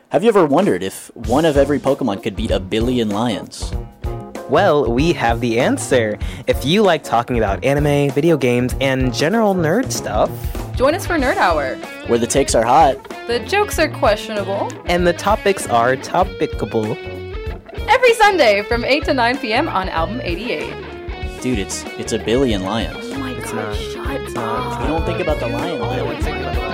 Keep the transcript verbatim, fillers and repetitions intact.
Have you ever wondered if one of every Pokemon could beat a billion lions? Well, we have the answer. If you like talking about anime, video games, and general nerd stuff, join us for Nerd Hour, where the takes are hot, the jokes are questionable, and the topics are topicable. Every Sunday from eight to nine p.m. on Album eighty-eight. Dude, it's it's a billion lions. Oh my It's god, not. shut It's not. up. You don't think about the lion. No one's thinking about the